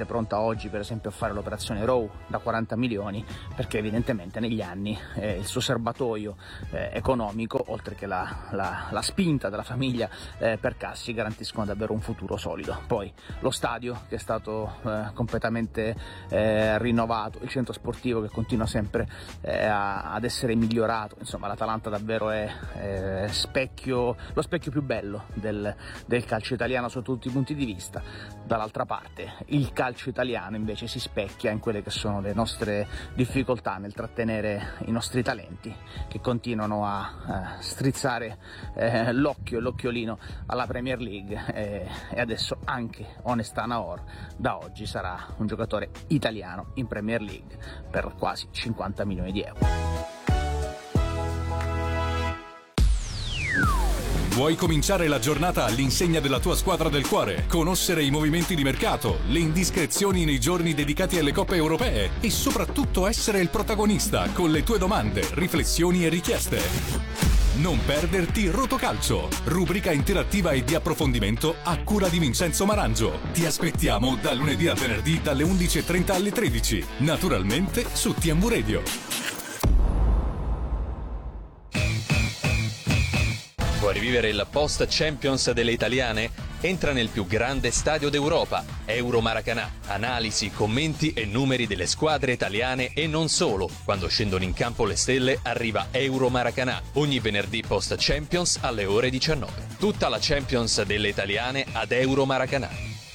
sente pronta oggi per esempio a fare l'operazione Row da 40 milioni, perché evidentemente negli anni il suo serbatoio economico, oltre che la spinta della famiglia per Cassi, garantiscono davvero un futuro solido. Poi lo stadio che è stato completamente rinnovato, il centro sportivo che continua sempre ad essere migliorato, insomma l'Atalanta davvero è lo specchio più bello del calcio italiano sotto tutti i punti di vista. Dall'altra parte il calcio italiano invece si specchia in quelle che sono le nostre difficoltà nel trattenere i nostri talenti, che continuano a strizzare l'occhiolino alla Premier League, e adesso anche Onesta Naor da oggi sarà un giocatore italiano in Premier League per quasi 50 milioni di euro. Vuoi cominciare la giornata all'insegna della tua squadra del cuore? Conoscere i movimenti di mercato, le indiscrezioni nei giorni dedicati alle coppe europee e soprattutto essere il protagonista con le tue domande, riflessioni e richieste? Non perderti Rotocalcio, rubrica interattiva e di approfondimento a cura di Vincenzo Marangio. Ti aspettiamo da lunedì a venerdì dalle 11:30 alle 13, naturalmente su TMV Radio. Vuoi rivivere il post Champions delle italiane? Entra nel più grande stadio d'Europa, Euromaracanà. Analisi, commenti e numeri delle squadre italiane e non solo. Quando scendono in campo le stelle arriva Euromaracanà, ogni venerdì post Champions alle ore 19. Tutta la Champions delle italiane ad Euromaracanà.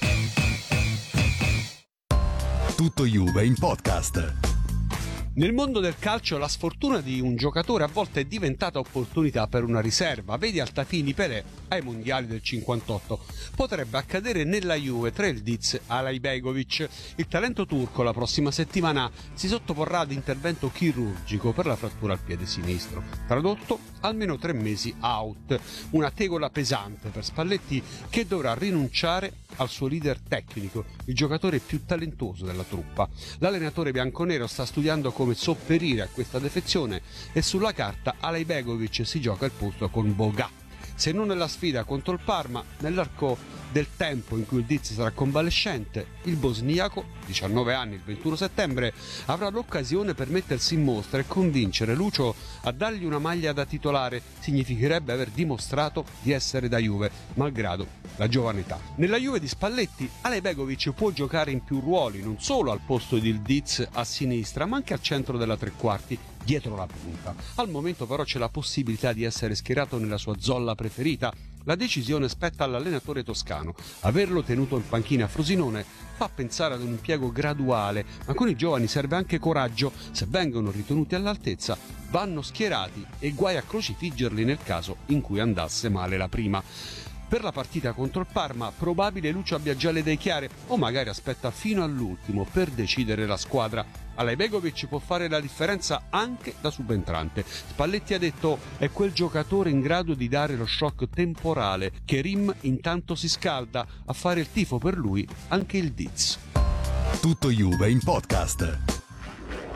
Tutto Juve in podcast. Nel mondo del calcio la sfortuna di un giocatore a volte è diventata opportunità per una riserva. Vedi Altafini Pelé ai mondiali del 58. Potrebbe accadere nella Juve tra il Diz e Alajbegovic. Il talento turco la prossima settimana si sottoporrà ad intervento chirurgico per la frattura al piede sinistro. Tradotto, almeno 3 mesi out. Una tegola pesante per Spalletti, che dovrà rinunciare al suo leader tecnico, il giocatore più talentuoso della truppa. L'allenatore bianconero sta studiando come sopperire a questa defezione e sulla carta Alajbegovic si gioca il posto con Boga. Se non nella sfida contro il Parma, nell'arco del tempo in cui il Diz sarà convalescente, il bosniaco, 19 anni, il 21 settembre, avrà l'occasione per mettersi in mostra e convincere Lucio a dargli una maglia da titolare. Significherebbe aver dimostrato di essere da Juve, malgrado la giovane età. Nella Juve di Spalletti, Alajbegovic può giocare in più ruoli, non solo al posto di Diz a sinistra, ma anche al centro della tre quarti, dietro la punta. Al momento però c'è la possibilità di essere schierato nella sua zolla preferita. La decisione spetta all'allenatore toscano. Averlo tenuto in panchina a Frosinone fa pensare ad un impiego graduale, ma con i giovani serve anche coraggio. Se vengono ritenuti all'altezza, vanno schierati e guai a crocifiggerli nel caso in cui andasse male la prima. Per la partita contro il Parma, probabile Lucio abbia già le idee chiare, o magari aspetta fino all'ultimo per decidere la squadra. Alajbegovic può fare la differenza anche da subentrante. Spalletti ha detto: è quel giocatore in grado di dare lo shock temporale. Kerim intanto si scalda, a fare il tifo per lui anche il Diz. Tutto Juve in podcast.